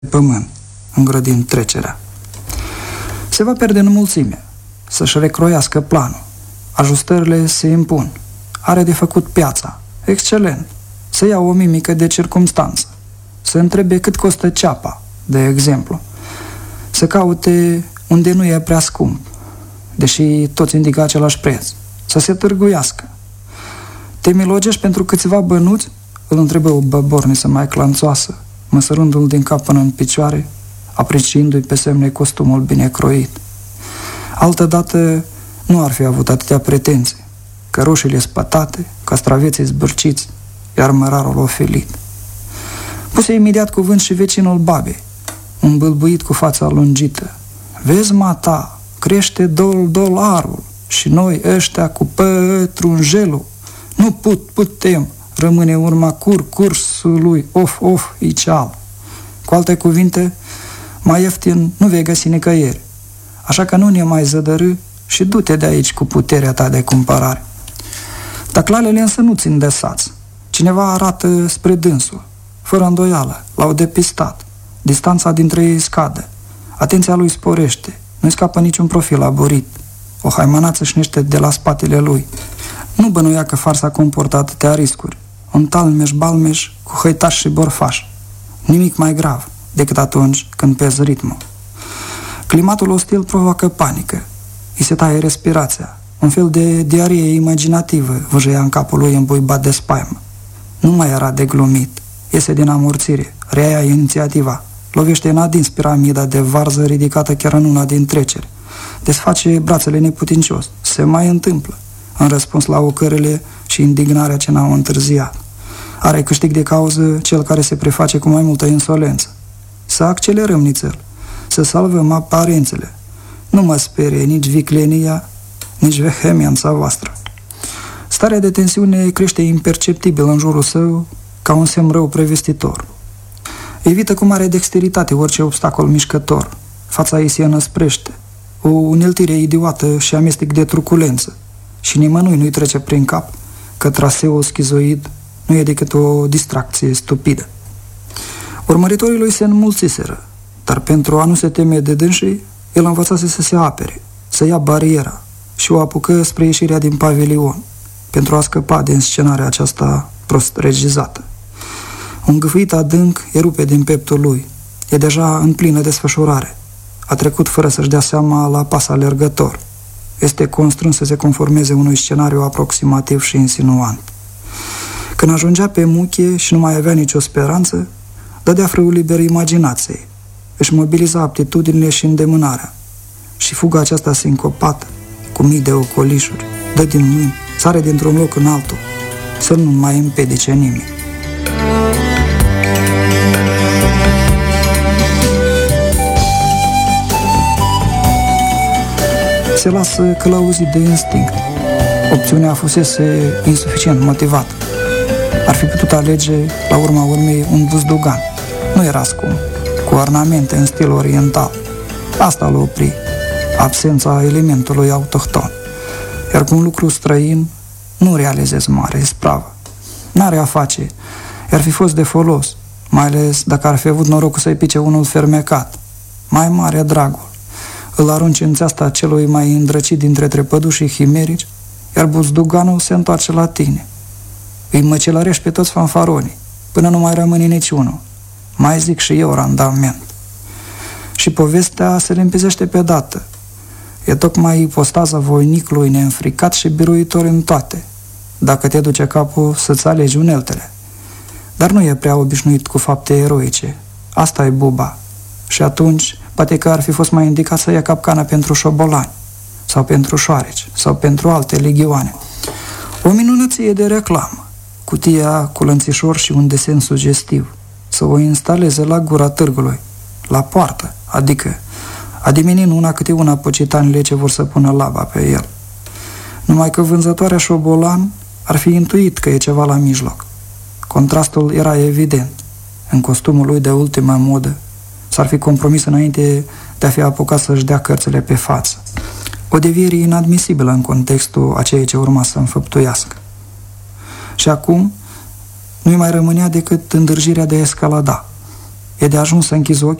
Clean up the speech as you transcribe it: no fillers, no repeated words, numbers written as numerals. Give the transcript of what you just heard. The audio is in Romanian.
pământ, îngrădind trecerea. Se va pierde în mulțime, să-și recroiască planul. Ajustările se impun. Are de făcut piața. Excelent. Să ia o mimică de circumstanță. Să întrebe cât costă ceapa, de exemplu. Să caute unde nu e prea scump, deși toți indică același preț. Să se târguiască. Te milogești pentru câțiva bănuți? Îl întrebă o băborniță mai clanțoasă, măsărându-l din cap până în picioare, apreciindu-i pe semne costumul bine croit. Altădată nu ar fi avut atâtea pretenții, cărușile spătate, castraveții zbârciți, iar mărarul ofelit. Puse imediat cuvânt și vecinul babei, un bâlbuit cu fața lungită. Vezi, mata, crește dolarul și noi ăștia cu pătrunjelul. Nu putem rămâne urma cursului, of, iceal. Cu alte cuvinte, mai ieftin nu vei găsi nicăieri. Așa că nu ne mai zădărâ și du-te de aici cu puterea ta de cumpărare. Taclalele însă nu țin de sați. Cineva arată spre dânsul. Fără îndoială, l-au depistat. Distanța dintre ei scade. Atenția lui sporește. Nu-i scapă niciun profil aborit. O haimanață șnește de la spatele lui. Nu bănuia că farsa comportă atâtea riscuri. Un talmeș-balmeș cu hăitaș și borfaș. Nimic mai grav decât atunci când pezi ritmul. Climatul ostil provoacă panică. Îi se taie respirația. Un fel de diarie imaginativă vâjăia în capul lui îmbuibat de spaimă. Nu mai era de glumit. Iese din amorțire, reia inițiativa, lovește în adins piramida de varză ridicată chiar în una din treceri. Desface brațele neputincios. Se mai întâmplă, în răspuns la ocărele și indignarea ce n-au întârziat. Are câștig de cauză cel care se preface cu mai multă insolență. Să accelerăm nițel, să salvăm aparențele. Nu mă sperie nici viclenia, nici vehemența voastră. Starea de tensiune crește imperceptibil în jurul său, ca un semn rău prevestitor. Evită cu mare dexteritate orice obstacol mișcător. Fața ei se înăsprește. O uneltire idiotă și amestec de truculență. Și nimănui nu-i trece prin cap că traseul schizoid nu e decât o distracție stupidă. Urmăritorii lui se înmulțiseră, dar pentru a nu se teme de dânsii, el învățase să se apere, să ia bariera și o apucă spre ieșirea din pavilion, pentru a scăpa din scenarea aceasta prost regizată. Un gâfâit adânc erupe din peptul lui. E deja în plină desfășurare. A trecut fără să-și dea seama la pas alergător. Este constrâns să se conformeze unui scenariu aproximativ și insinuant. Când ajungea pe muchie și nu mai avea nicio speranță, dădea frâul liber imaginației. Își mobiliza aptitudinile și îndemânarea. Și fuga aceasta sincopată, cu mii de ocolișuri, dă din mâini, sare dintr-un loc în altul, să nu mai împedice nimic. Se lasă călăuzit de instinct. Opțiunea fusese insuficient motivată. Ar fi putut alege, la urma urmei, un buzdugan. Nu era scump, cu ornamente în stil oriental. Asta l-a oprit, absența elementului autohton. Iar cu un lucru străin, nu realizezi mare ispravă. N-are a face, ar fi fost de folos, mai ales dacă ar fi avut norocul să-i pice unul fermecat. Mai mare dragul. Îl arunci în țeasta celui mai îndrăcit dintre trepădușii chimerici, iar buzduganul se întoarce la tine. Îi măcelărești pe toți fanfaronii, până nu mai rămâne niciunul. Mai zic și eu randament. Și povestea se limpizește pe dată. E tocmai ipostaza voinicului neînfricat și biruitor în toate, dacă te duce capul să-ți alegi uneltele. Dar nu e prea obișnuit cu fapte eroice. Asta e buba. Și atunci, poate că ar fi fost mai indicat să ia capcana pentru șobolani, sau pentru șoareci, sau pentru alte legioane. O minunăție de reclamă, cutia cu lănțișor și un desen sugestiv, să o instaleze la gura târgului, la poartă, adică adimenind una câte una pocitanile ce vor să pună laba pe el. Numai că vânzătoarea șobolan ar fi intuit că e ceva la mijloc. Contrastul era evident. În costumul lui de ultimă modă s-ar fi compromis înainte de a fi apucat să-și dea cărțile pe față. O deviere inadmisibilă în contextul a ceea ce urma să înfăptuiască. Și acum nu-i mai rămânea decât îndârjirea de a escalada. E de ajuns să închizi ochii